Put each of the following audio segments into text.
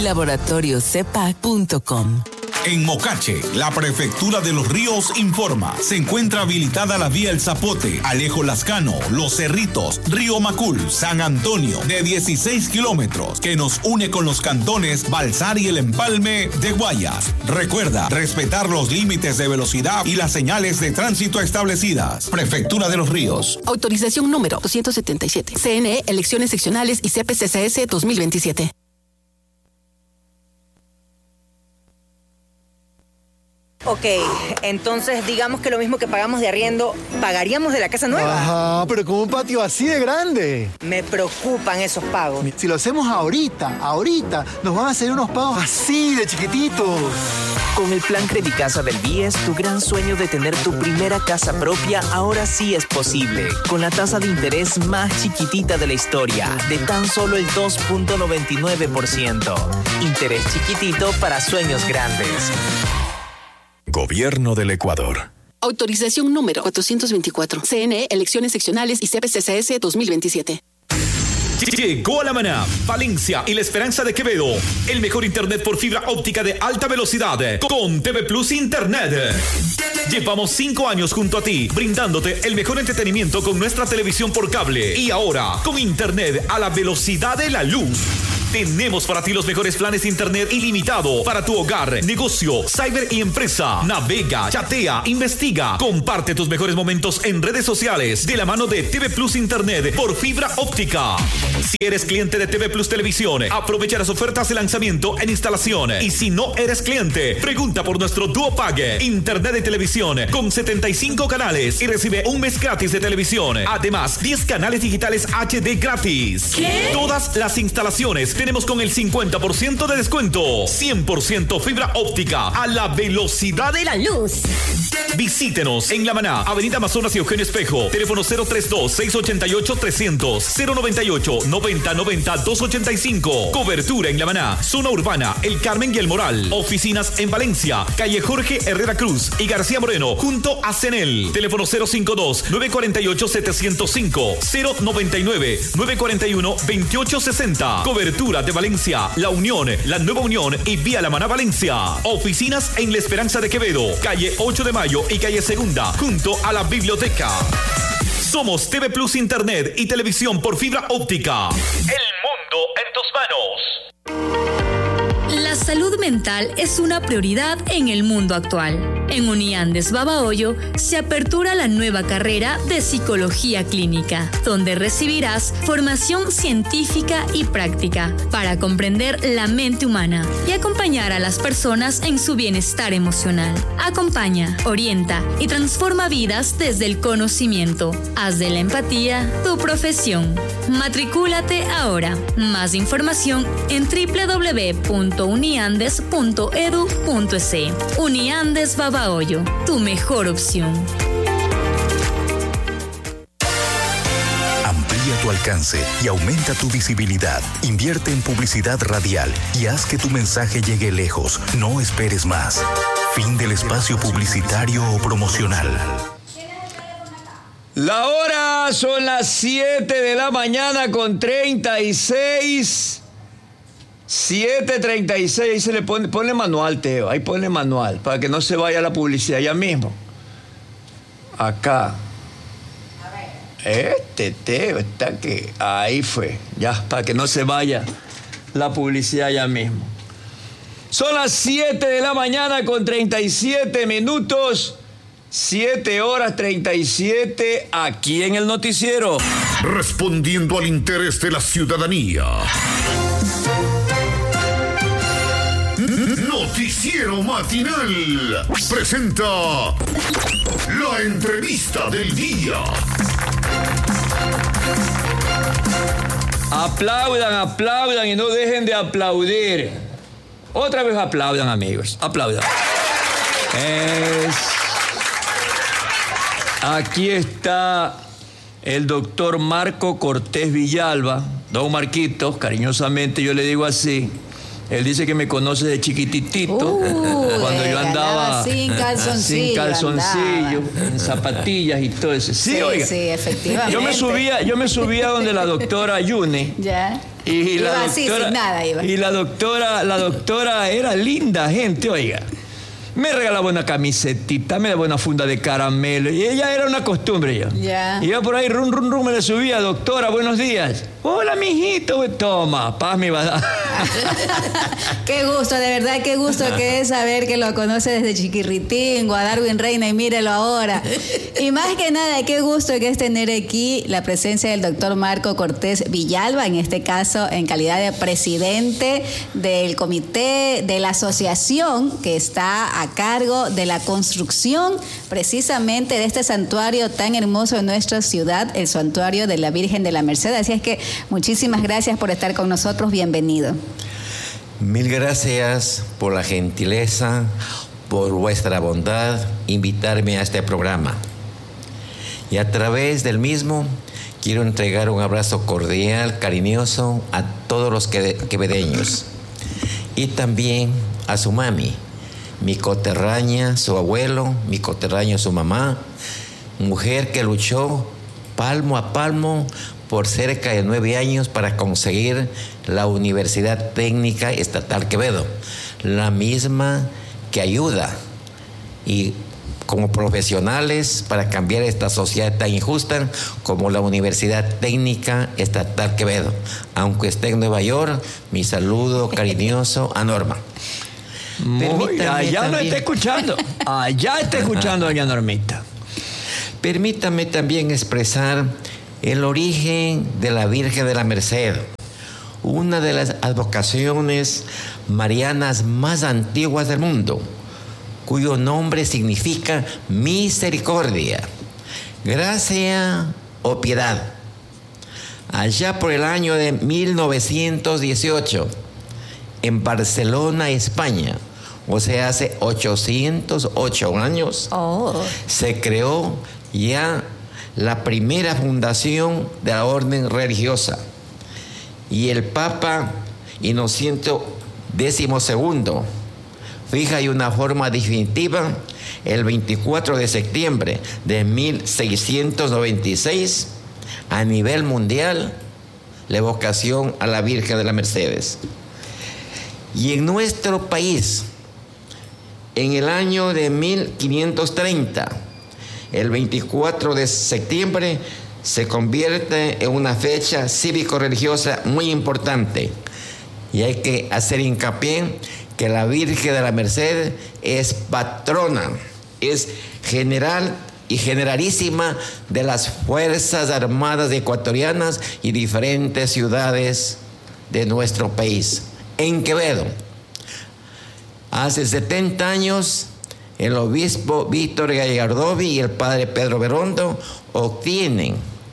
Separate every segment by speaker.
Speaker 1: Laboratoriocepac.com.
Speaker 2: En Mocache, la Prefectura de Los Ríos informa. Se encuentra habilitada la vía El Zapote, Alejo Lascano, Los Cerritos, Río Macul, San Antonio, de 16 kilómetros, que nos une con los cantones Balsar y El Empalme de Guayas. Recuerda respetar los límites de velocidad y las señales de tránsito establecidas. Prefectura de Los Ríos.
Speaker 3: Autorización número 277. CNE, Elecciones Seccionales y CPCCS 2027.
Speaker 4: Ok, entonces digamos que lo mismo que pagamos de arriendo, ¿pagaríamos de la casa nueva?
Speaker 5: Ajá, pero con un patio así de grande.
Speaker 4: Me preocupan esos pagos.
Speaker 5: Si lo hacemos ahorita, nos van a hacer unos pagos así de chiquititos.
Speaker 6: Con el plan Credicasa del BIES, tu gran sueño de tener tu primera casa propia ahora sí es posible. Con la tasa de interés más chiquitita de la historia, de tan solo el 2.99%. Interés chiquitito para sueños grandes.
Speaker 7: Gobierno del Ecuador.
Speaker 3: Autorización número 424. CNE, Elecciones Seccionales y CPCCS 2027.
Speaker 8: Llegó a La Maná, Valencia y La Esperanza de Quevedo. El mejor internet por fibra óptica de alta velocidad con TV Plus Internet. Llevamos 5 años junto a ti, brindándote el mejor entretenimiento con nuestra televisión por cable. Y ahora, con internet a la velocidad de la luz. Tenemos para ti los mejores planes de internet ilimitado para tu hogar, negocio, cyber y empresa. Navega, chatea, investiga, comparte tus mejores momentos en redes sociales de la mano de TV Plus Internet por fibra óptica. Si eres cliente de TV Plus Televisión, aprovecha las ofertas de lanzamiento en instalación. Y si no eres cliente, pregunta por nuestro Duo Pague, internet de televisión con 75 canales y recibe un mes gratis de televisión. Además, 10 canales digitales HD gratis. ¿Qué? Todas las instalaciones tenemos con el 50% de descuento. 100% fibra óptica a la velocidad de la luz. Visítenos en La Maná, Avenida Amazonas y Eugenio Espejo. Teléfono 032-688-300, 098-9090-285. Cobertura en La Maná, zona urbana, El Carmen y El Moral. Oficinas en Valencia, calle Jorge Herrera Cruz y García Moreno, junto a CENEL. Teléfono 052-948-705, 099-941-2860. Cobertura de Valencia, La Unión, La Nueva Unión y Vía La Maná Valencia. Oficinas en La Esperanza de Quevedo, calle 8 de Mayo y calle Segunda, junto a la biblioteca. Somos TV Plus Internet y televisión por fibra óptica. El mundo en tus manos.
Speaker 9: La salud mental es una prioridad en el mundo actual. En Uniandes Babahoyo se apertura la nueva carrera de Psicología Clínica, donde recibirás formación científica y práctica para comprender la mente humana y acompañar a las personas en su bienestar emocional. Acompaña, orienta y transforma vidas desde el conocimiento. Haz de la empatía tu profesión. Matricúlate ahora. Más información en www.uniandes.edu.es. Uniandes Babahoyo, tu mejor opción.
Speaker 7: Amplía tu alcance y aumenta tu visibilidad. Invierte en publicidad radial y haz que tu mensaje llegue lejos. No esperes más. Fin del espacio publicitario o promocional.
Speaker 10: La hora son las 7 de la mañana con 36. 7:36, ahí se le ponle manual, Teo, ahí ponle manual, para que no se vaya la publicidad ya mismo. Acá. Teo, está que ahí fue, ya, para que no se vaya la publicidad ya mismo. Son las 7 de la mañana con 37 minutos, 7:37, aquí en el noticiero.
Speaker 11: Respondiendo al interés de la ciudadanía. Noticiero Matinal presenta la entrevista del día.
Speaker 10: Aplaudan y no dejen de aplaudir. Otra vez aplaudan, amigos. Aplaudan. Aquí está el doctor Marco Cortés Villalba. Don Marquitos, cariñosamente yo le digo así. Él dice que me conoce de chiquititito, cuando yo andaba
Speaker 12: sin
Speaker 10: calzoncillo, en zapatillas y todo eso. Sí, oiga.
Speaker 12: Sí, efectivamente.
Speaker 10: Yo me subía donde la doctora Yune.
Speaker 12: Ya.
Speaker 10: Y
Speaker 1: iba así, sin nada iba.
Speaker 10: Y la doctora era linda gente, oiga. Me regalaba una camisetita, me daba una funda de caramelo. Y ella era una costumbre ya.
Speaker 1: Ya.
Speaker 10: Iba por ahí, rum, rum, rum, me le subía. Doctora, buenos días. Hola, mijito. Toma, paz me iba a dar.
Speaker 1: Qué gusto, de verdad, qué gusto que es saber que lo conoce desde chiquirritín, a Darwin Reina, y mírelo ahora. Y más que nada, qué gusto que es tener aquí la presencia del doctor Marco Cortés Villalba, en este caso en calidad de presidente del comité de la asociación que está a cargo de la construcción precisamente de este santuario tan hermoso en nuestra ciudad, el santuario de la Virgen de la Merced. Así es que muchísimas gracias por estar con nosotros, bienvenido.
Speaker 12: Mil gracias por la gentileza, por vuestra bondad, invitarme a este programa. Y a través del mismo, quiero entregar un abrazo cordial, cariñoso a todos los quevedeños. Y también a su mami, mi coterránea, su abuelo, mi coterráneo, su mamá, mujer que luchó palmo a palmo por cerca de 9 años para conseguir la Universidad Técnica Estatal Quevedo, la misma que ayuda y como profesionales para cambiar esta sociedad tan injusta como la Universidad Técnica Estatal Quevedo. Aunque esté en Nueva York, mi saludo cariñoso a Norma.
Speaker 10: Allá no está escuchando. Allá está escuchando doña Normita.
Speaker 12: Permítame también expresar el origen de la Virgen de la Merced, una de las advocaciones marianas más antiguas del mundo, cuyo nombre significa misericordia, gracia o piedad. Allá por el año de 1918, en Barcelona, España, o sea, hace 808 años, se creó ya la primera fundación de la orden religiosa. Y el Papa Inocencio XII fija ahí una forma definitiva el 24 de septiembre de 1696 a nivel mundial la evocación a la Virgen de la Mercedes. Y en nuestro país, en el año de 1530, el 24 de septiembre se convierte en una fecha cívico-religiosa muy importante. Y hay que hacer hincapié que la Virgen de la Merced es patrona, es general y generalísima de las Fuerzas Armadas ecuatorianas y diferentes ciudades de nuestro país. En Quevedo, hace 70 años, el obispo Víctor Gallardovi y el padre Pedro Berondo obtienen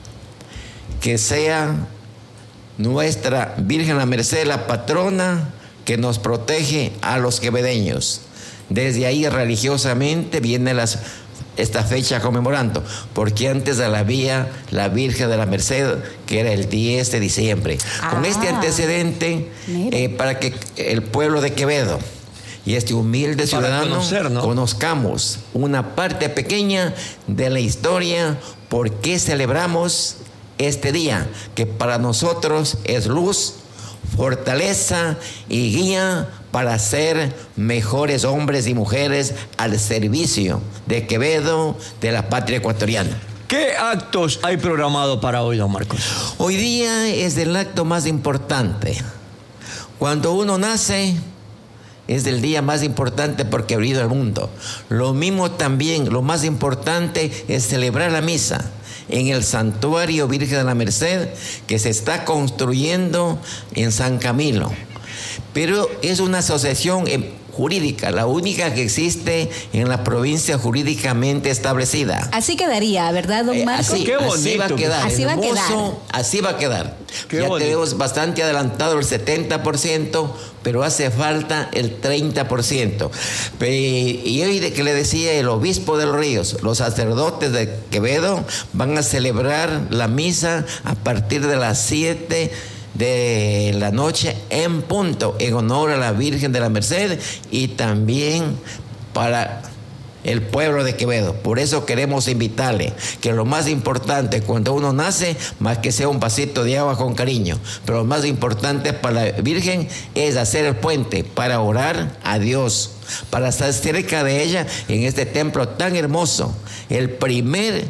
Speaker 12: que sea nuestra Virgen la Merced la patrona que nos protege a los quevedeños. Desde ahí religiosamente viene esta fecha conmemorando, porque antes había la Virgen de la Merced, que era el 10 de diciembre. Con este antecedente, para que el pueblo de Quevedo y este humilde ciudadano conozcamos una parte pequeña de la historia, por qué celebramos este día, que para nosotros es luz, fortaleza y guía para ser mejores hombres y mujeres al servicio de Quevedo, de la patria ecuatoriana.
Speaker 10: ¿Qué actos hay programado para hoy, don Marcos?
Speaker 12: Hoy día es el acto más importante. Cuando uno nace, es el día más importante porque ha venido al mundo. Lo mismo también, lo más importante es celebrar la misa en el Santuario Virgen de la Merced que se está construyendo en San Camilo. Pero es una asociación jurídica, la única que existe en la provincia jurídicamente establecida.
Speaker 1: Así quedaría, ¿verdad, don Marco?
Speaker 12: Así va a quedar.
Speaker 1: Así va a quedar.
Speaker 12: Así va a quedar.
Speaker 10: Qué
Speaker 12: ya
Speaker 10: bonito.
Speaker 12: tenemos bastante adelantado el 70%, pero hace falta el 30%. Y hoy que le decía el obispo de los Ríos, los sacerdotes de Quevedo van a celebrar la misa a partir de las 7 de la noche en punto, en honor a la Virgen de la Merced y también para el pueblo de Quevedo. Por eso queremos invitarle que lo más importante cuando uno nace, más que sea un vasito de agua con cariño, pero lo más importante para la Virgen es hacer el puente para orar a Dios, para estar cerca de ella en este templo tan hermoso, el primer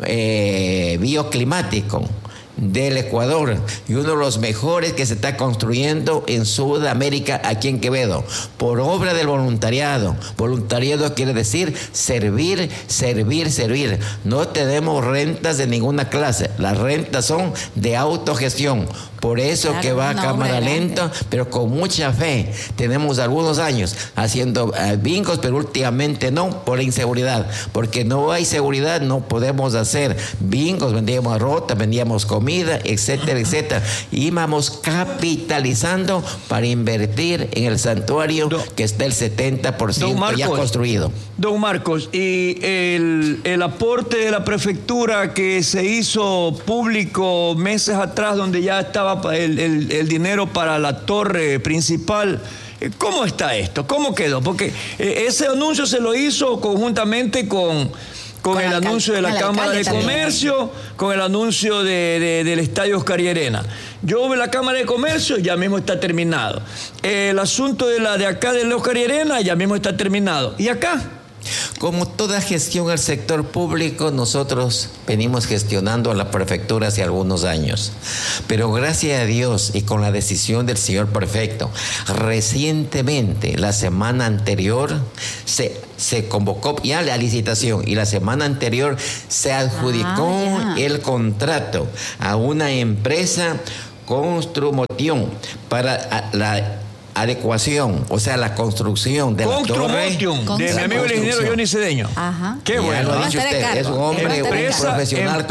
Speaker 12: bioclimático del Ecuador y uno de los mejores que se está construyendo en Sudamérica, aquí en Quevedo, por obra del voluntariado. Voluntariado quiere decir servir, servir, servir. No tenemos rentas de ninguna clase, las rentas son de autogestión. Por eso claro, que va a cámara lenta, pero con mucha fe. Tenemos algunos años haciendo bingos, pero últimamente no, por la inseguridad. Porque no hay seguridad, no podemos hacer bingos. Vendíamos rota, vendíamos comida, etcétera, etcétera. Íbamos capitalizando para invertir en el santuario que está el 70% ya construido.
Speaker 10: Don Marcos, y el aporte de la prefectura que se hizo público meses atrás, donde ya estaba el dinero para la torre principal, ¿cómo está esto? ¿Cómo quedó? Porque ese anuncio se lo hizo conjuntamente con el anuncio de la Cámara de Comercio, con el anuncio del Estadio Oscar Llerena. Yo la Cámara de Comercio ya mismo está terminado. El asunto de acá del Oscar Llerena ya mismo está terminado. ¿Y acá?
Speaker 12: Como toda gestión al sector público, nosotros venimos gestionando a la prefectura hace algunos años. Pero gracias a Dios y con la decisión del señor prefecto, recientemente, la semana anterior, se convocó ya la licitación y la semana anterior se adjudicó el contrato a una empresa Construmoción para la adecuación, o sea, la construcción de la torre.
Speaker 10: De mi amigo el ingeniero Johnny Cedeño.
Speaker 1: Ajá.
Speaker 12: Qué bueno. Lo ha dicho usted, es un hombre, un profesional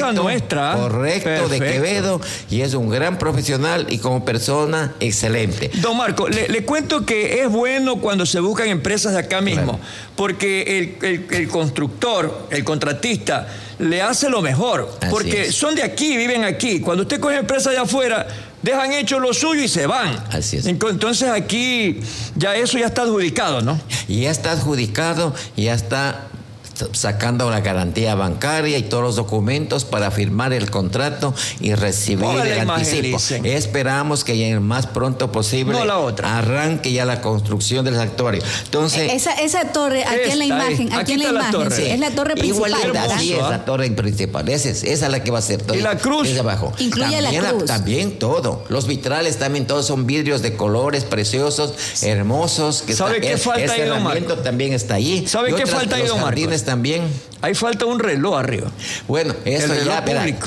Speaker 12: correcto de Quevedo, y es un gran profesional y como persona excelente.
Speaker 10: Don Marco, le cuento que es bueno cuando se buscan empresas de acá mismo, porque el constructor, el contratista, le hace lo mejor, porque son de aquí, viven aquí. Cuando usted coge empresas de afuera, dejan hecho lo suyo y se van.
Speaker 12: Así es.
Speaker 10: Entonces aquí eso ya está adjudicado, ¿no?
Speaker 12: Y ya está adjudicado, ya está sacando la garantía bancaria y todos los documentos para firmar el contrato y recibir el anticipo. Esperamos que ya el más pronto posible arranque ya la construcción del santuario. Entonces,
Speaker 1: esa torre, aquí en la imagen, aquí en la imagen, sí, es la torre principal.
Speaker 12: Igualita, sí, es la torre principal. Esa es la que va a ser.
Speaker 10: Y la cruz.
Speaker 12: Desde abajo.
Speaker 1: Incluye también la cruz.
Speaker 12: También todo. Los vitrales también todos son vidrios de colores preciosos, hermosos.
Speaker 10: ¿Sabe qué falta ahí, don Marco?
Speaker 12: También está allí.
Speaker 10: ¿Sabe qué falta ahí, don Marco?
Speaker 12: También.
Speaker 10: Ahí falta un reloj arriba.
Speaker 12: Bueno, eso ya,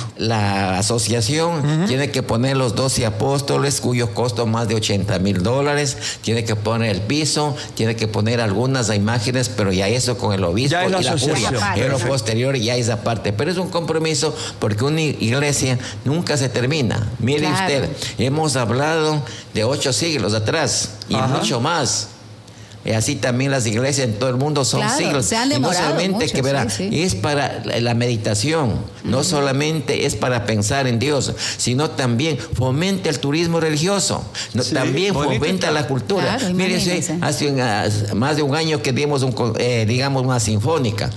Speaker 12: la asociación tiene que poner los 12 apóstoles, cuyo costo más de $80,000. Tiene que poner el piso, tiene que poner algunas imágenes, pero ya eso con el obispo y la curia. En lo posterior ya esa parte. Pero es un compromiso porque una iglesia nunca se termina. Mire usted, hemos hablado de 8 siglos atrás y mucho más. Y así también las iglesias en todo el mundo son siglos.
Speaker 1: Se han demorado
Speaker 12: y no solamente
Speaker 1: mucho,
Speaker 12: que verá, es para la meditación, no solamente es para pensar en Dios, sino también fomenta el turismo religioso, también fomenta la cultura.
Speaker 1: Claro,
Speaker 12: mire, hace más de un año que dimos una sinfónica,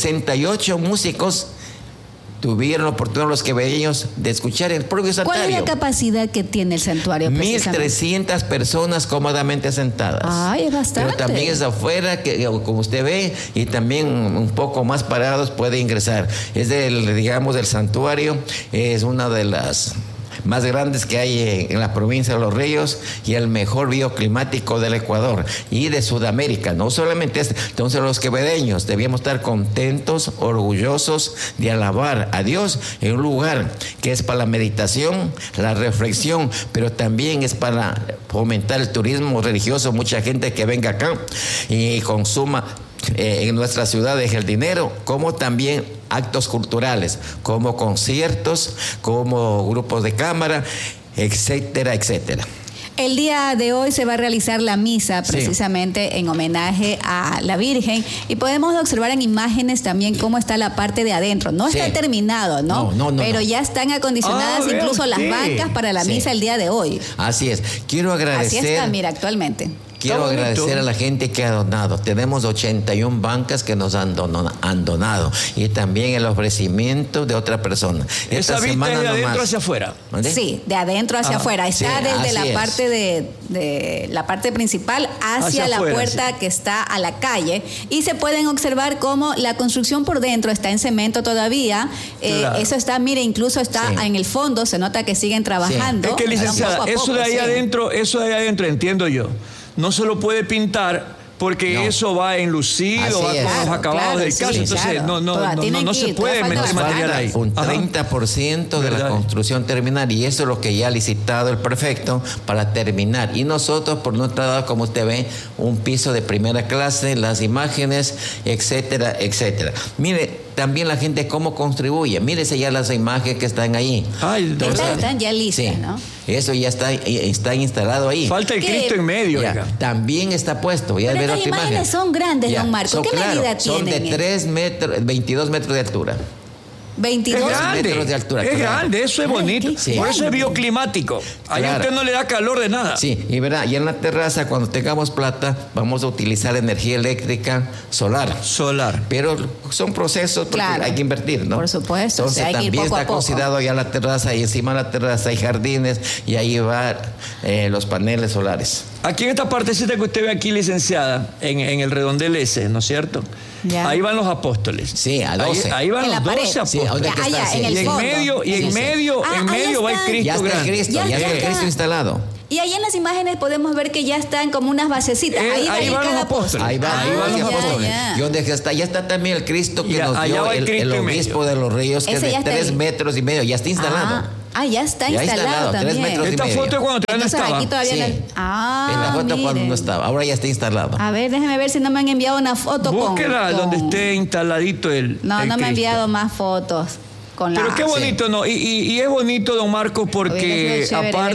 Speaker 12: 68 músicos tuvieron la oportunidad los quevedeños de escuchar el propio santuario.
Speaker 1: ¿Cuál es la capacidad que tiene el santuario?
Speaker 12: 1,300 personas cómodamente sentadas.
Speaker 1: Ay, es bastante.
Speaker 12: Pero también es afuera, que como usted ve, y también un poco más parados puede ingresar. Es del santuario, es una de las más grandes que hay en la provincia de Los Ríos y el mejor bioclimático del Ecuador y de Sudamérica, no solamente Entonces los quevedeños debíamos estar contentos, orgullosos de alabar a Dios en un lugar que es para la meditación, la reflexión, pero también es para fomentar el turismo religioso. Mucha gente que venga acá y consuma en nuestra ciudad deja el dinero, como también actos culturales, como conciertos, como grupos de cámara, etcétera, etcétera.
Speaker 1: El día de hoy se va a realizar la misa precisamente en homenaje a la Virgen y podemos observar en imágenes también cómo está la parte de adentro. No está terminado, ¿no? Pero ya están acondicionadas incluso las bancas para la misa el día de hoy.
Speaker 12: Así es. Quiero agradecer.
Speaker 1: Así está, mira, actualmente.
Speaker 12: Quiero agradecer a la gente que ha donado. Tenemos 81 bancas que nos han donado. Y también el ofrecimiento de otra persona.
Speaker 10: ¿Esa vista es de adentro hacia afuera?
Speaker 12: ¿Dónde?
Speaker 1: Sí, de adentro hacia afuera. Está desde la parte de la parte principal hacia la
Speaker 10: afuera,
Speaker 1: puerta que está a la calle. Y se pueden observar cómo la construcción por dentro está en cemento todavía.
Speaker 10: Claro.
Speaker 1: Eso está, mire, incluso está en el fondo. Se nota que siguen trabajando.
Speaker 10: Es que, licenciada,
Speaker 1: poco a
Speaker 10: eso de ahí adentro, entiendo yo. No se lo puede pintar porque eso va enlucido, va con los acabados del caso. Entonces, no se puede meter material ahí.
Speaker 12: Un 30% de la construcción terminal, y eso es lo que ya ha licitado el prefecto para terminar. Y nosotros, por nuestra lado, como usted ve, un piso de primera clase, las imágenes, etcétera, etcétera. Mire, también la gente cómo contribuye. Mírese ya las imágenes que están ahí.
Speaker 1: Están ya listas, ¿no?
Speaker 12: Eso ya está instalado ahí.
Speaker 10: Falta el Cristo en medio.
Speaker 12: También está puesto. Voy a ver
Speaker 1: estas
Speaker 12: otra
Speaker 1: imágenes son grandes, don Marco. ¿Qué medida tienen?
Speaker 12: Son de 22 metros de altura.
Speaker 1: 22
Speaker 12: metros de altura.
Speaker 10: Es grande, eso es bonito. Por eso es bioclimático. Ahí usted no le da calor de nada.
Speaker 12: Sí, y verá, y en la terraza, cuando tengamos plata, vamos a utilizar energía eléctrica solar. Pero son procesos porque hay que invertir, ¿no?
Speaker 1: Por supuesto.
Speaker 12: Entonces también está considerado ya la terraza, y encima de la terraza hay jardines, y ahí van los paneles solares.
Speaker 10: Aquí en esta partecita que usted ve aquí, licenciada, en el redondel ese, ¿no es cierto? Ya. Ahí van los apóstoles.
Speaker 12: Sí, a 12.
Speaker 10: Ahí van los 12 apóstoles. Y en medio va el Cristo.
Speaker 12: Ya está el Cristo, ya está el Cristo instalado.
Speaker 1: Y ahí en las imágenes podemos ver que ya están como unas basecitas.
Speaker 10: Ahí van los apóstoles.
Speaker 12: Ahí van los apóstoles. Y donde ya está también el Cristo que nos dio el obispo de Los Ríos, que es de 3 metros y medio. Ya está instalado.
Speaker 1: Ya está instalado también.
Speaker 12: 3 metros
Speaker 10: Esta
Speaker 12: y medio.
Speaker 10: foto es cuando todavía no estaba.
Speaker 1: Aquí todavía
Speaker 12: en la foto cuando no estaba. Ahora ya está instalado.
Speaker 1: A ver, déjeme ver si no me han enviado una foto.
Speaker 10: Búsquela donde esté instaladito el
Speaker 1: No me ha enviado más fotos.
Speaker 10: Pero qué bonito, ¿no? Y es bonito, don Marcos, porque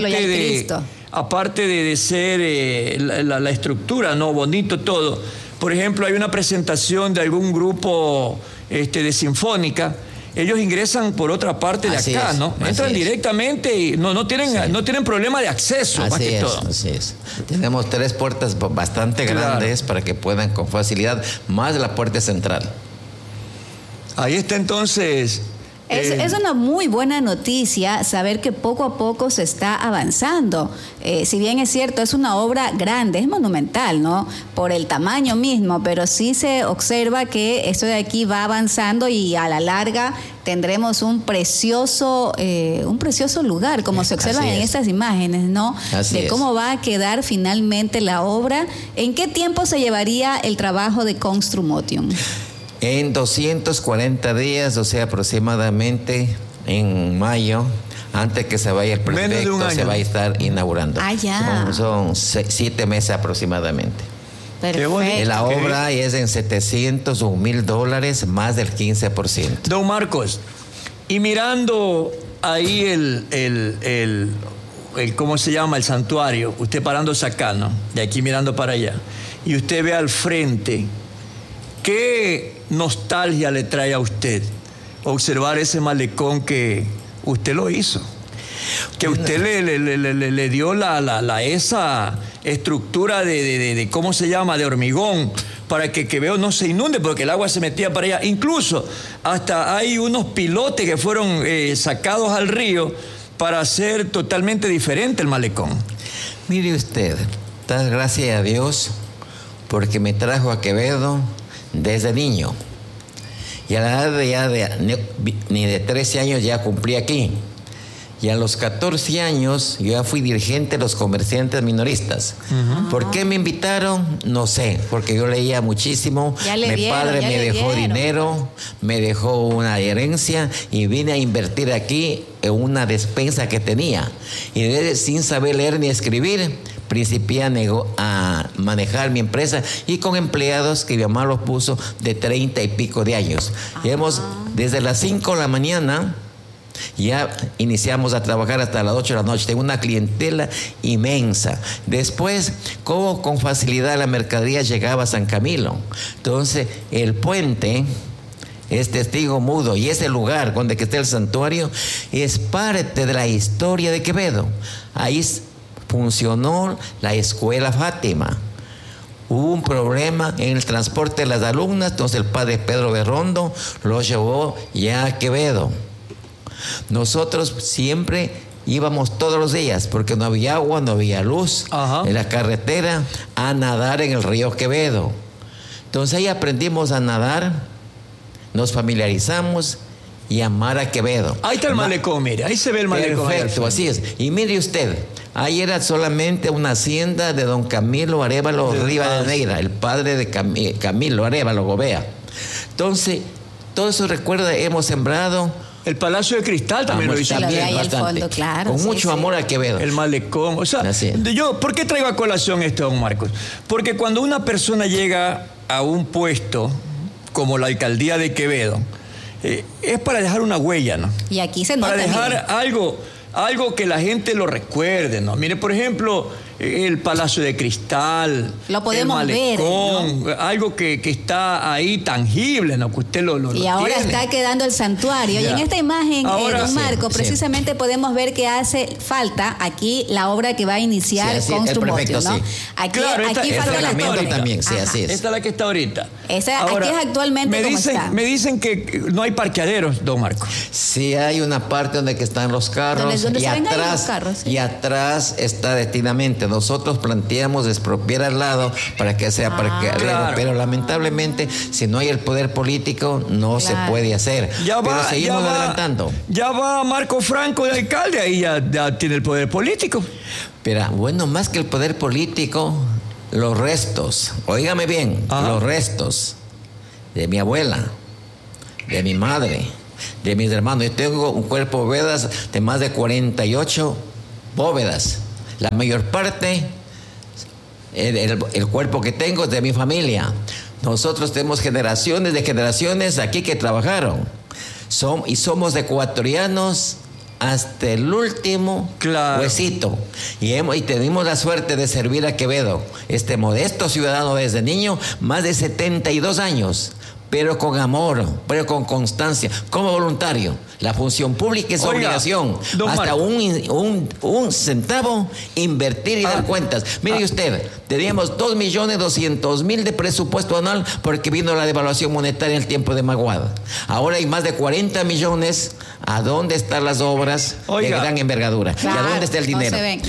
Speaker 10: aparte de ser la estructura, ¿no? Bonito todo. Por ejemplo, hay una presentación de algún grupo de sinfónica. Ellos ingresan por otra parte de acá, ¿no? Entran directamente y no tienen problema de acceso, más que todo.
Speaker 12: Así es. Tenemos 3 puertas bastante grandes para que puedan con facilidad, más la puerta central.
Speaker 10: Ahí está entonces.
Speaker 1: Es una muy buena noticia saber que poco a poco se está avanzando. Si bien es cierto, es una obra grande, es monumental, ¿no? Por el tamaño mismo, pero sí se observa que esto de aquí va avanzando y a la larga tendremos un precioso lugar, como se observa en estas imágenes, ¿no? De cómo va a quedar finalmente la obra. ¿En qué tiempo se llevaría el trabajo de Construmotion?
Speaker 12: En 240 días, o sea, aproximadamente en mayo, antes que se vaya el proyecto, se va a estar inaugurando. Son 7 meses aproximadamente.
Speaker 1: Perfecto.
Speaker 12: La obra es en $700 o $1,000, más del 15%.
Speaker 10: Don Marcos, y mirando ahí el ¿cómo se llama? El santuario, usted parándose acá, ¿no? De aquí mirando para allá, y usted ve al frente, ¿qué nostalgia le trae a usted observar ese malecón que usted lo hizo? Que usted le dio esa estructura de ¿cómo se llama? De hormigón, para que Quevedo no se inunde, porque el agua se metía para allá. Incluso hasta hay unos pilotes que fueron sacados al río para hacer totalmente diferente el malecón.
Speaker 12: Mire usted, da gracias a Dios porque me trajo a Quevedo desde niño, y a la edad ni de 13 años ya cumplí aquí, y a los 14 años yo ya fui dirigente de los comerciantes minoristas. ¿Por qué me invitaron? No sé, porque yo leía muchísimo. Mi padre me dejó dinero, me dejó una herencia, y vine a invertir aquí en una despensa que tenía, y sin saber leer ni escribir principié a manejar mi empresa, y con empleados que mi mamá los puso de 30 y pico de años. Y desde las 5 de la mañana ya iniciamos a trabajar hasta las 8 de la noche. Tengo una clientela inmensa. Después, como con facilidad la mercadería llegaba a San Camilo. Entonces, el puente es testigo mudo, y ese lugar donde está el santuario es parte de la historia de Quevedo. Ahí funcionó la escuela Fátima. hubo un problema en el transporte de las alumnas, entonces el padre Pedro Berrondo lo llevó ya a Quevedo. Nosotros siempre íbamos todos los días, porque no había agua, no había luz en la carretera, a nadar en el río Quevedo. Entonces ahí aprendimos a nadar, nos familiarizamos y amar a Quevedo.
Speaker 10: Ahí está el malecón, mire, ahí se ve el malecón.
Speaker 12: Perfecto, así es. Y mire usted, ahí era solamente una hacienda de don Camilo Arévalo Rivadeneira, el padre de Camilo Arévalo Gobea. Entonces, todo eso recuerda, hemos sembrado.
Speaker 10: El Palacio de Cristal también lo hizo.
Speaker 12: También,
Speaker 1: bastante. Fondo, claro,
Speaker 12: con mucho amor a Quevedo.
Speaker 10: El malecón. O sea, ¿por qué traigo a colación esto, don Marcos? Porque cuando una persona llega a un puesto como la alcaldía de Quevedo, es para dejar una huella, ¿no?
Speaker 1: Y aquí se nota.
Speaker 10: Para dejar algo que la gente lo recuerde, ¿no? Mire, por ejemplo, el Palacio de Cristal,
Speaker 1: lo podemos
Speaker 10: el malecón,
Speaker 1: ver, ¿no?
Speaker 10: Algo que está ahí tangible, ¿no? Que usted lo
Speaker 1: y ahora
Speaker 10: tiene.
Speaker 1: está quedando el santuario. Ya. Y en esta imagen, don Marco, precisamente podemos ver que hace falta aquí la obra que va a iniciar con Strumotio, ¿no?
Speaker 12: Sí.
Speaker 1: Aquí,
Speaker 10: claro,
Speaker 1: aquí falta la
Speaker 12: torre también, sí, así es.
Speaker 10: Esta es la que está ahorita.
Speaker 1: Ahora, aquí es actualmente como está.
Speaker 10: Me dicen que no hay parqueaderos, don Marco.
Speaker 12: Sí, hay una parte donde que están los carros,
Speaker 1: ¿Dónde
Speaker 12: y
Speaker 1: se ven ahí
Speaker 12: atrás,
Speaker 1: los carros, sí.
Speaker 12: Y atrás está destinadamente. Nosotros planteamos expropiar al lado para que sea parqueadero,
Speaker 10: claro.
Speaker 12: Pero lamentablemente, si no hay el poder político, no se puede hacer. Pero seguimos adelantando.
Speaker 10: Ya va Marco Franco de alcalde, ahí ya tiene el poder político.
Speaker 12: Pero bueno, más que el poder político, los restos, óigame bien, los restos de mi abuela, de mi madre, de mis hermanos. Yo tengo un cuerpo de bóvedas de más de 48 bóvedas. La mayor parte, el cuerpo que tengo es de mi familia. Nosotros tenemos generaciones de generaciones aquí que trabajaron. Y somos ecuatorianos hasta el último huesito. Y tenemos la suerte de servir a Quevedo, este modesto ciudadano desde niño, más de 72 años. Pero con amor, pero con constancia, como voluntario. La función pública es obligación. Hasta un centavo invertir y dar cuentas. Mire usted, teníamos 2.200.000 de presupuesto anual porque vino la devaluación monetaria en el tiempo de Maguada. Ahora hay más de 40 millones. ¿A dónde están las obras de gran envergadura?
Speaker 1: Claro,
Speaker 12: ¿Y a dónde está el dinero?
Speaker 1: De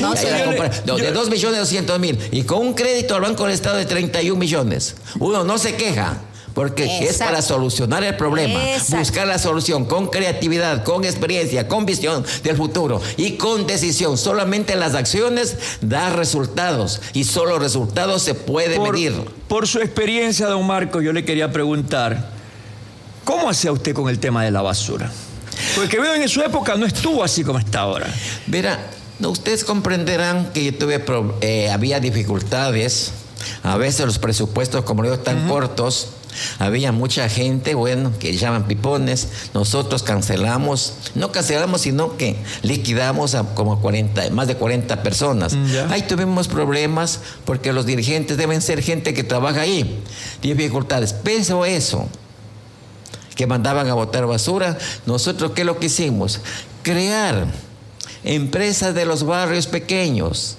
Speaker 12: 2.200.000 y con un crédito al Banco del Estado de 31 millones. Uno no se queja. Porque es para solucionar el problema, buscar la solución con creatividad, con experiencia, con visión del futuro y con decisión. Solamente las acciones dan resultados y solo resultados se puede medir.
Speaker 10: Por su experiencia, don Marco, yo le quería preguntar, ¿cómo hacía usted con el tema de la basura? Porque veo en su época no estuvo así como está ahora.
Speaker 12: Verá, ustedes comprenderán que yo había dificultades. A veces los presupuestos, como digo, tan cortos. Había mucha gente, que llaman pipones. Nosotros no cancelamos, sino que liquidamos a como más de 40 personas. Ahí tuvimos problemas porque los dirigentes deben ser gente que trabaja ahí. Dificultades. Pensó eso, que mandaban a botar basura. Nosotros, ¿qué es lo que hicimos? Crear empresas de los barrios pequeños,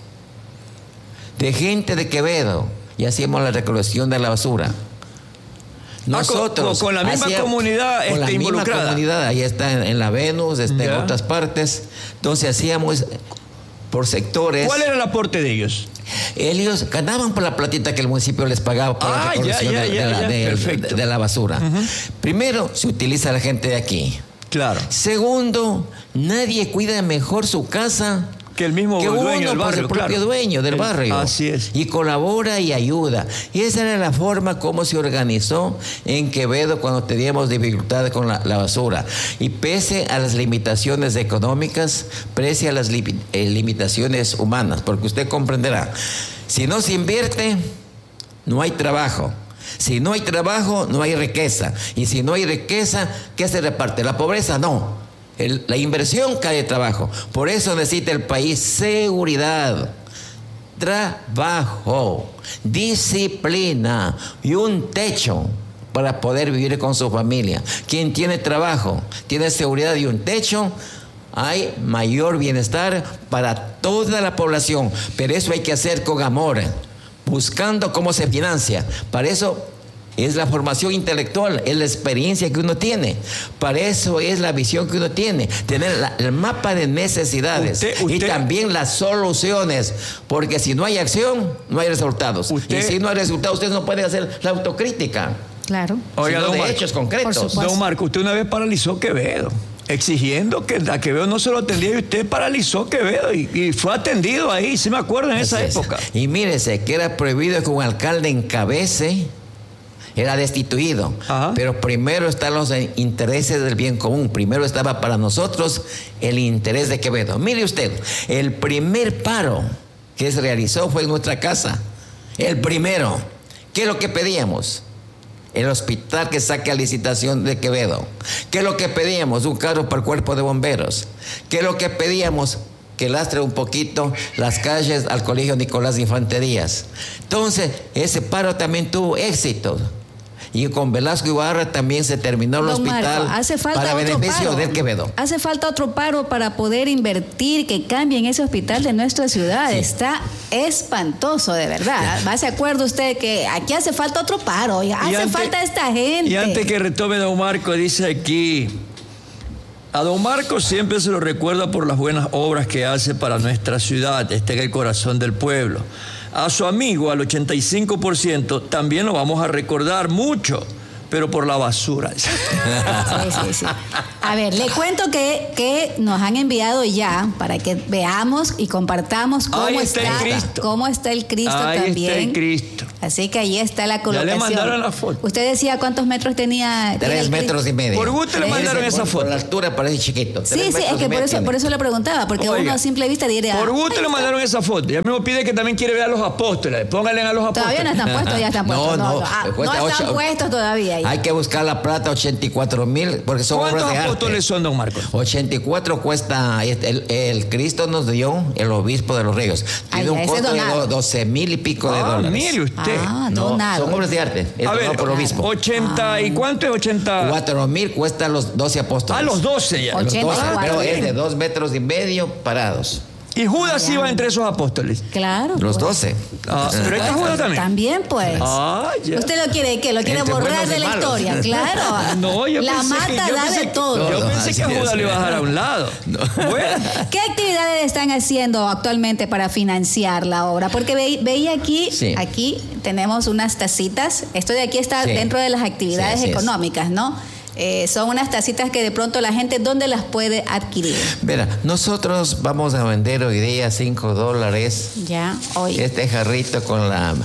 Speaker 12: de gente de Quevedo, y hacíamos la recolección de la basura. Nosotros
Speaker 10: con la misma comunidad
Speaker 12: con la
Speaker 10: involucrada.
Speaker 12: Misma comunidad, ahí está en la Venus, está en otras partes. Entonces hacíamos por sectores.
Speaker 10: ¿Cuál era el aporte de ellos?
Speaker 12: Ellos ganaban por la platita que el municipio les pagaba por la recolección de la basura. Primero, se utiliza la gente de aquí.
Speaker 10: Claro.
Speaker 12: Segundo, nadie cuida mejor su casa
Speaker 10: que el mismo dueño del barrio,
Speaker 12: el propio dueño del barrio.
Speaker 10: Así es.
Speaker 12: Y colabora y ayuda. Y esa era la forma como se organizó en Quevedo cuando teníamos dificultades con la basura. Y pese a las limitaciones económicas, pese a las limitaciones humanas, porque usted comprenderá, si no se invierte, no hay trabajo. Si no hay trabajo, no hay riqueza. Y si no hay riqueza, ¿qué se reparte? ¿La pobreza? No. La inversión cae de trabajo. Por eso necesita el país seguridad, trabajo, disciplina y un techo para poder vivir con su familia. Quien tiene trabajo, tiene seguridad y un techo, hay mayor bienestar para toda la población. Pero eso hay que hacer con amor, buscando cómo se financia. Para eso es la formación intelectual, es la experiencia que uno tiene. Para eso es la visión que uno tiene. Tener el mapa de necesidades y también las soluciones. Porque si no hay acción, no hay resultados. Y si no hay resultados, ustedes no pueden hacer la autocrítica.
Speaker 1: Claro.
Speaker 12: Oiga, sino de hechos concretos.
Speaker 10: Don Marco, usted una vez paralizó Quevedo, exigiendo que a Quevedo no se lo atendía, y usted paralizó Quevedo y fue atendido ahí, sí me acuerdo, en esa época.
Speaker 12: Y mírese que era prohibido que un alcalde encabece, era destituido. Ajá. Pero primero están los intereses del bien común. Primero estaba para nosotros el interés de Quevedo. Mire usted, el primer paro que se realizó fue en nuestra casa. El primero. ¿Qué es lo que pedíamos? El hospital que saque a licitación de Quevedo. ¿Qué es lo que pedíamos? Un carro para el cuerpo de bomberos. ¿Qué es lo que pedíamos? Que lastre un poquito las calles al Colegio Nicolás de Infanterías. Entonces, ese paro también tuvo éxito. Y con Velasco Ibarra también se terminó el hospital para beneficio del Quevedo.
Speaker 1: Hace falta otro paro para poder invertir, que cambien ese hospital de nuestra ciudad. Sí. Está espantoso, de verdad. ¿Va se acuerda usted que aquí hace falta otro paro? Hace falta esta gente.
Speaker 10: Y antes que retome don Marco, dice aquí: a don Marco siempre se lo recuerda por las buenas obras que hace para nuestra ciudad. Está en el corazón del pueblo. A su amigo, al 85%, también lo vamos a recordar mucho, pero por la basura.
Speaker 1: Sí. A ver, le cuento que nos han enviado ya para que veamos y compartamos cómo está el Cristo
Speaker 10: ahí
Speaker 1: también.
Speaker 10: Está el Cristo.
Speaker 1: Así que ahí está la colocación.
Speaker 10: Ya le mandaron la foto.
Speaker 1: Usted decía cuántos metros tenía.
Speaker 12: 3 metros y medio.
Speaker 10: Por gusto le mandaron esa foto.
Speaker 12: Por la altura parece chiquito.
Speaker 1: Sí, es que por eso le preguntaba, porque uno a simple vista diría.
Speaker 10: Por gusto le mandaron esa foto. Ya mismo pide que también quiere ver a los apóstoles. Pónganle a los apóstoles.
Speaker 1: Todavía no están puestos, ya están puestos. No están puestos todavía.
Speaker 12: Hay que buscar la plata, 84,000, porque son obras de arte.
Speaker 10: ¿Cuántos apóstoles son, don Marcos?
Speaker 12: 84 cuesta, el Cristo nos dio el obispo de los Ríos. Tiene un costo de 12,000 y pico de dólares.
Speaker 10: Mire usted.
Speaker 12: Son obras de arte.
Speaker 10: A ver, por obispo. 80, ¿y cuánto es 80?
Speaker 12: 4,000 cuesta los 12 apóstoles.
Speaker 10: Los 12 ya.
Speaker 12: Los 12, pero es de 2 metros y medio parados.
Speaker 10: Y Judas iba entre esos apóstoles.
Speaker 1: Claro.
Speaker 12: Los 12.
Speaker 10: Pero está Judas también.
Speaker 1: También, pues.
Speaker 10: Ya.
Speaker 1: ¿Usted lo quiere qué? ¿Lo quiere borrar de la historia? Claro.
Speaker 10: No,
Speaker 1: la mata da de todo.
Speaker 10: Yo pensé que a Judas le iba a dejar a un lado. Bueno.
Speaker 1: ¿Qué actividades están haciendo actualmente para financiar la obra? Porque veía aquí, aquí tenemos unas tacitas. Esto de aquí está dentro de las actividades económicas, ¿no? Son unas tacitas que de pronto la gente, ¿dónde las puede adquirir?
Speaker 12: Verá, nosotros vamos a vender hoy día $5.
Speaker 1: Ya, hoy.
Speaker 12: Este jarrito con la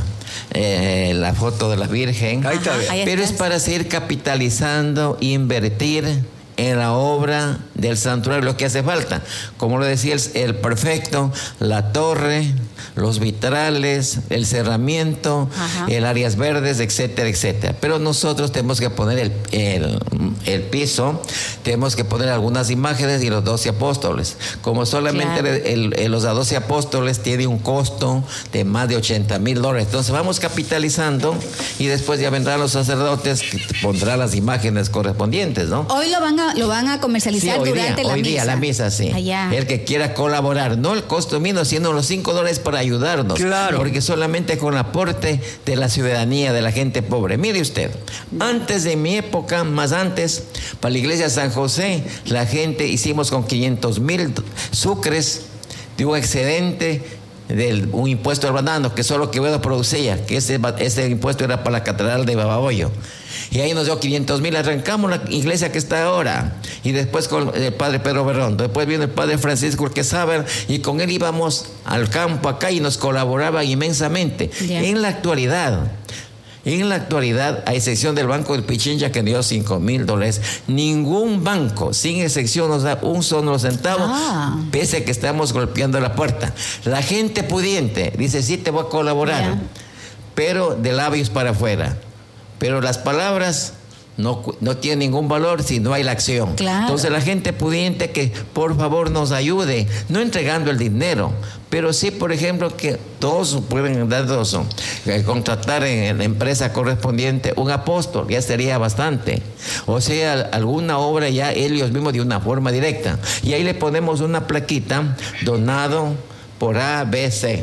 Speaker 12: foto de la Virgen.
Speaker 10: Ahí está bien.
Speaker 12: Pero es para seguir capitalizando, invertir en la obra del santuario, lo que hace falta. Como lo decía el prefecto, la torre, los vitrales, el cerramiento, el áreas verdes, etcétera, etcétera. Pero nosotros tenemos que poner el piso, tenemos que poner algunas imágenes y los 12 apóstoles. Como solamente los 12 apóstoles tiene un costo de más de $80,000. Entonces vamos capitalizando y después ya vendrán los sacerdotes que pondrán las imágenes correspondientes, ¿no?
Speaker 1: Hoy lo van a comercializar durante la misa.
Speaker 12: Hoy día la misa, sí.
Speaker 1: Allá.
Speaker 12: El que quiera colaborar, no el costo mío, sino los $5 para ayudarnos.
Speaker 10: Claro.
Speaker 12: Porque solamente con el aporte de la ciudadanía, de la gente pobre. Mire usted, antes de mi época, más antes, para la iglesia de San José, la gente hicimos con 500,000 sucres de un excedente de un impuesto al banano que solo Quevedo producía, que ese impuesto era para la catedral de Babahoyo. Y ahí nos dio 500,000, arrancamos la iglesia que está ahora. Y después con el padre Pedro Berrón, después vino el padre Francisco Urquezábal, y con él íbamos al campo acá y nos colaboraba inmensamente. En la actualidad, a excepción del Banco del Pichincha que dio $5,000, ningún banco, sin excepción, nos da un solo centavo, pese a que estamos golpeando la puerta. La gente pudiente dice, sí, te voy a colaborar, pero de labios para afuera. Pero las palabras no tienen ningún valor si no hay la acción.
Speaker 1: Claro.
Speaker 12: Entonces la gente pudiente que por favor nos ayude, no entregando el dinero, pero sí, por ejemplo, que todos pueden contratar en la empresa correspondiente un apóstol, ya sería bastante. O sea, alguna obra ya ellos mismos de una forma directa. Y ahí le ponemos una plaquita, donado por ABC.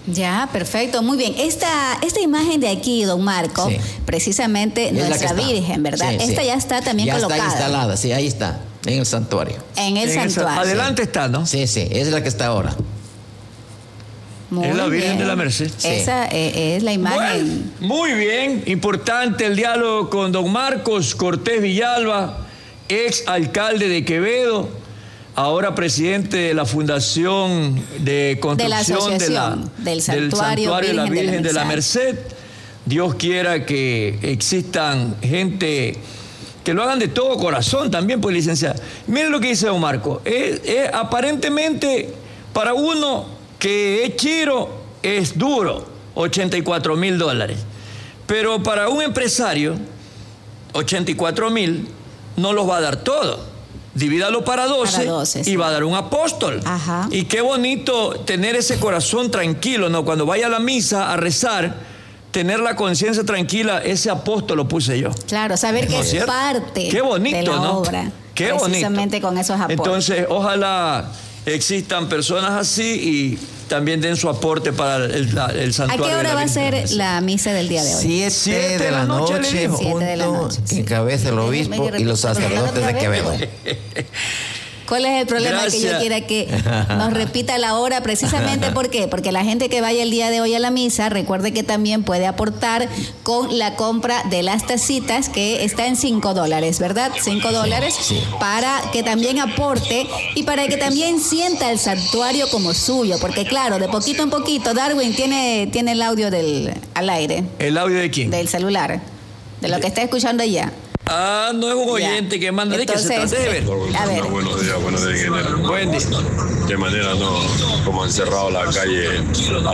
Speaker 1: Ya, perfecto, muy bien. Esta imagen de aquí, don Marco, precisamente nuestra Virgen, ¿verdad?
Speaker 12: Sí,
Speaker 1: esta ya está también colocada.
Speaker 12: Ya está instalada, sí, ahí está, en el santuario.
Speaker 1: En el santuario.
Speaker 10: Adelante está, ¿no?
Speaker 12: Sí, es la que está ahora.
Speaker 1: Muy
Speaker 10: es la Virgen
Speaker 1: bien.
Speaker 10: de la Merced.
Speaker 1: Esa es la imagen.
Speaker 10: Bueno, muy bien, importante el diálogo con don Marcos Cortés Villalba, ex alcalde de Quevedo, ahora presidente de la Fundación de Construcción
Speaker 1: del Santuario
Speaker 10: de la Virgen de la
Speaker 1: Merced.
Speaker 10: Merced. Dios quiera que existan gente que lo hagan de todo corazón también, pues, licenciada. Miren lo que dice don Marco. Aparentemente, para uno que es chiro, es duro, $84,000. Pero para un empresario, 84,000 no los va a dar todo. Divídalo para 12 y va a dar un apóstol.
Speaker 1: Ajá.
Speaker 10: Y qué bonito tener ese corazón tranquilo, ¿no? Cuando vaya a la misa a rezar, tener la conciencia tranquila, ese apóstol lo puse yo.
Speaker 1: Claro, saber que es parte
Speaker 10: qué bonito,
Speaker 1: de la
Speaker 10: ¿no?
Speaker 1: obra.
Speaker 10: Qué bonito.
Speaker 1: Precisamente con esos aportes.
Speaker 10: Entonces, ojalá existan personas así y también den su aporte para el santuario.
Speaker 1: ¿A qué hora va a ser la misa del día de hoy?
Speaker 12: 7 de la noche, punto, encabeza el obispo y los sacerdotes de Quevedo.
Speaker 1: ¿Cuál es el problema?
Speaker 10: Gracias.
Speaker 1: Que yo quiera que nos repita la hora precisamente? ¿Por qué? Porque la gente que vaya el día de hoy a la misa, recuerde que también puede aportar con la compra de las tacitas, que está en $5, ¿verdad? $5 para que también aporte y para que también sienta el santuario como suyo. Porque claro, de poquito en poquito, Darwin tiene el audio al aire.
Speaker 10: ¿El audio de quién?
Speaker 1: Del celular, de lo que está escuchando allá.
Speaker 10: Ah, no es un oyente que manda.
Speaker 1: Entonces,
Speaker 10: ¿de qué se trata?
Speaker 1: a ver.
Speaker 13: Buenos días, ingeniero.
Speaker 10: Buen día.
Speaker 13: De manera como han cerrado la calle